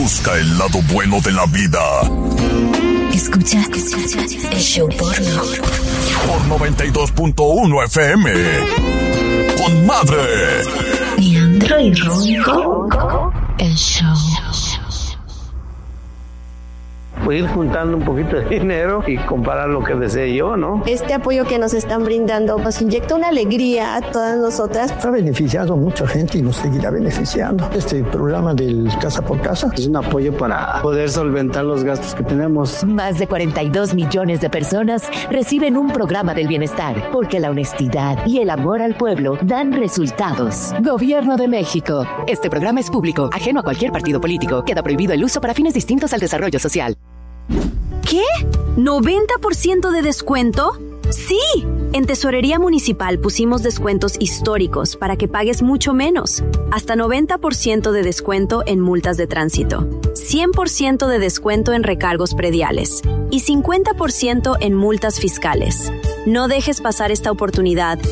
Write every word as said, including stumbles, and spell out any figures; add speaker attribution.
Speaker 1: Busca el lado bueno de la vida.
Speaker 2: Escucha el show porno.
Speaker 1: Por noventa y dos punto uno F M. Con Madre.
Speaker 2: Leandro y Ronco. El show.
Speaker 3: Voy a ir juntando un poquito de dinero y comprar lo que desee yo, ¿no?
Speaker 4: Este apoyo que nos están brindando nos inyecta una alegría a todas nosotras.
Speaker 5: Ha beneficiado a mucha gente y nos seguirá beneficiando. Este programa del Casa por Casa
Speaker 3: es un apoyo para poder solventar los gastos que tenemos.
Speaker 6: Más de cuarenta y dos millones de personas reciben un programa del bienestar, porque la honestidad y el amor al pueblo dan resultados. Gobierno de México. Este programa es público, ajeno a cualquier partido político. Queda prohibido el uso para fines distintos al desarrollo social.
Speaker 7: ¿Qué? ¿noventa por ciento de descuento? ¡Sí! En Tesorería Municipal pusimos descuentos históricos para que pagues mucho menos. Hasta noventa por ciento de descuento en multas de tránsito, cien por ciento de descuento en recargos prediales y cincuenta por ciento en multas fiscales. No dejes pasar esta oportunidad